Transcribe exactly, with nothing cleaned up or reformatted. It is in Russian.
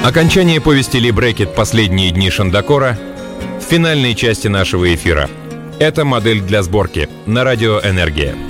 Окончание повести Ли Брекет «Последние дни Шандакора» в финальной части нашего эфира. Это модель для сборки на радио «Энергия».